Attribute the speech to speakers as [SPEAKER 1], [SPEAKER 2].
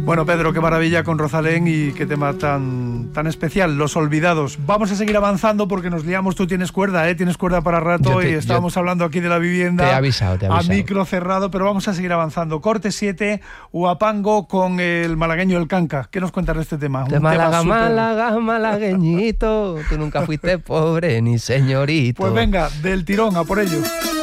[SPEAKER 1] Bueno, Pedro, qué maravilla con Rosalén y qué tema tan especial, Los Olvidados. Vamos a seguir avanzando porque nos liamos, tú tienes cuerda, tienes cuerda para rato y estábamos hablando aquí de la vivienda.
[SPEAKER 2] Te he avisado.
[SPEAKER 1] A micro cerrado, pero vamos a seguir avanzando. Corte 7, Huapango con el malagueño El Canca. ¿Qué nos cuentas de este tema?
[SPEAKER 2] De Málaga, Málaga, malagueñito, tú nunca fuiste pobre ni señorito.
[SPEAKER 1] Pues venga, del tirón, a por ello.